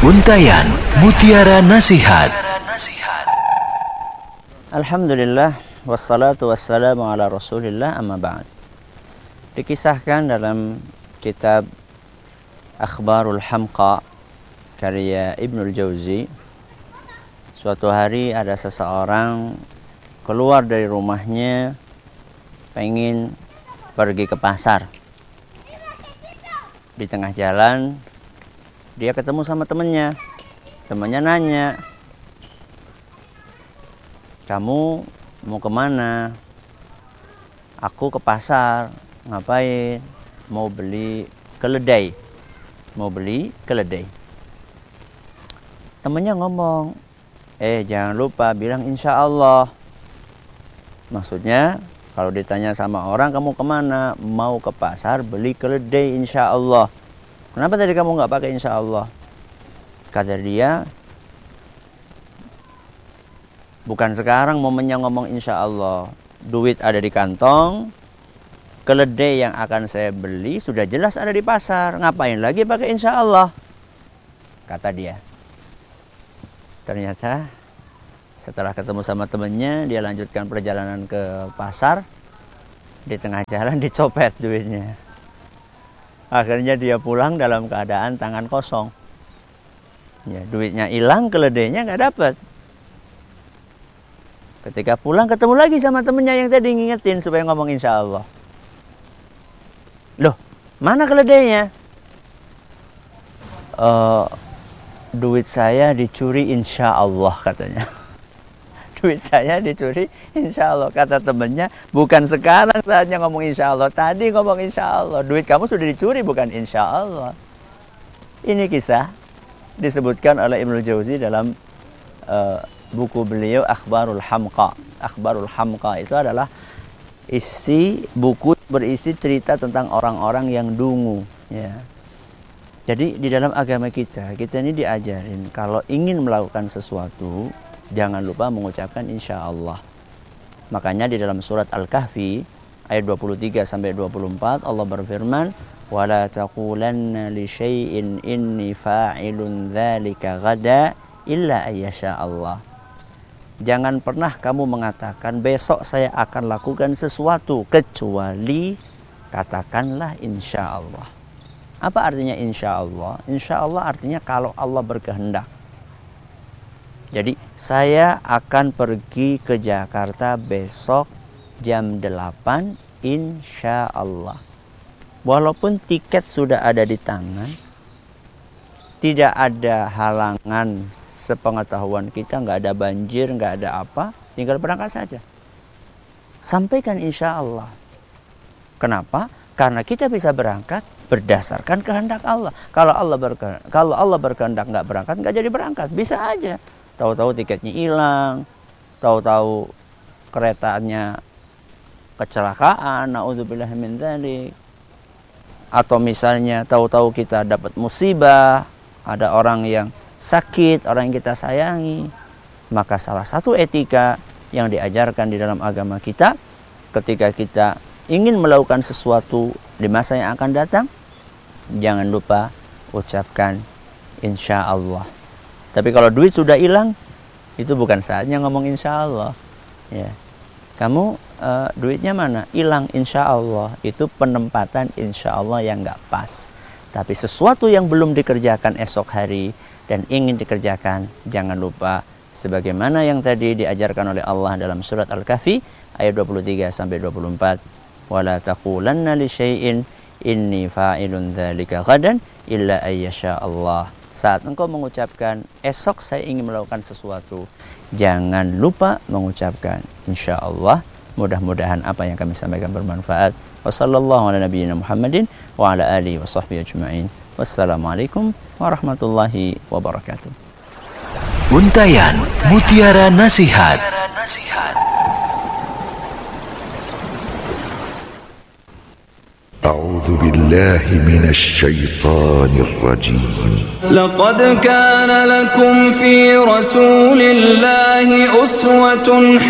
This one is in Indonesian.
Untayan Mutiara Nasihat. Alhamdulillah, wassalatu wassalamu ala rasulillah, amma ba'd. Dikisahkan dalam kitab Akhbarul Hamqa karya Ibnul Jauzi, suatu hari ada seseorang keluar dari rumahnya pengen pergi ke pasar. Di tengah jalan dia ketemu sama temennya. Temennya nanya, "Kamu mau kemana?" "Aku ke pasar." "Ngapain?" "Mau beli keledai." Temennya ngomong, "Jangan lupa bilang insya Allah." Maksudnya kalau ditanya sama orang, "Kamu kemana?" "Mau ke pasar beli keledai insya Allah." "Kenapa tadi kamu nggak pakai insya Allah?" Kata dia, "Bukan sekarang momennya ngomong insya Allah. Duit ada di kantong, keledai yang akan saya beli sudah jelas ada di pasar. Ngapain lagi pakai insya Allah?" Kata dia. Ternyata setelah ketemu sama temennya, dia lanjutkan perjalanan ke pasar. Di tengah jalan dicopet duitnya. Akhirnya dia pulang dalam keadaan tangan kosong. Ya, duitnya hilang, keledainya nggak dapat. Ketika pulang ketemu lagi sama temennya yang tadi ngingetin supaya ngomong insya Allah. "Loh, mana keledainya?" "Duit saya dicuri insya Allah," katanya. "Duit saya dicuri insya Allah." Kata temennya, "Bukan sekarang saatnya ngomong insya Allah. Tadi ngomong insya Allah. Duit kamu sudah dicuri, bukan insya Allah." Ini kisah disebutkan oleh Ibnul Jauzi dalam buku beliau Akhbarul Hamqa. Akhbarul Hamqa itu adalah isi buku berisi cerita tentang orang-orang yang dungu. Ya. Jadi di dalam agama kita ini diajarin kalau ingin melakukan sesuatu, jangan lupa mengucapkan insya Allah. Makanya di dalam surat Al-Kahfi ayat 23 sampai 24 Allah berfirman, "Wala taqulanna li syai'in inni fa'ilun dzalika ghada illa ayyasha Allah." Jangan pernah kamu mengatakan besok saya akan lakukan sesuatu kecuali katakanlah insya Allah. Apa artinya insya Allah? Insya Allah artinya kalau Allah berkehendak. Jadi saya akan pergi ke Jakarta besok jam 8 insya Allah. Walaupun tiket sudah ada di tangan, tidak ada halangan sepengetahuan kita, nggak ada banjir, nggak ada apa, tinggal berangkat saja. Sampaikan insya Allah. Kenapa? Karena kita bisa berangkat berdasarkan kehendak Allah. Kalau Allah berkehendak nggak berangkat, nggak jadi berangkat, bisa aja. Tahu-tahu tiketnya hilang, tahu-tahu keretanya kecelakaan, naudzubillah min dzalik. Atau misalnya tahu-tahu kita dapat musibah, ada orang yang sakit, orang yang kita sayangi. Maka salah satu etika yang diajarkan di dalam agama kita, ketika kita ingin melakukan sesuatu di masa yang akan datang, jangan lupa ucapkan insya Allah. Tapi kalau duit sudah hilang, itu bukan saatnya ngomong insya Allah. Ya. Kamu duitnya mana? Hilang insya Allah. Itu penempatan insya Allah yang nggak pas. Tapi sesuatu yang belum dikerjakan esok hari dan ingin dikerjakan, jangan lupa sebagaimana yang tadi diajarkan oleh Allah dalam surat Al-Kahfi ayat 23 sampai 24. "Wala taqulanna li syai'in inni fa'ilun dzalika ghadan illa ayyasha Allah." Saat engkau mengucapkan esok saya ingin melakukan sesuatu, jangan lupa mengucapkan insya Allah. Mudah-mudahan apa yang kami sampaikan bermanfaat. Wassallallahu ala nabiyyina Muhammadin wa ala alihi wa sahbihi ajma'in. Wassalamualaikum warahmatullahi wabarakatuh. Untayan Mutiara Nasihat. أعوذ بالله من الشيطان الرجيم. لقد كان لكم في رسول الله أسوة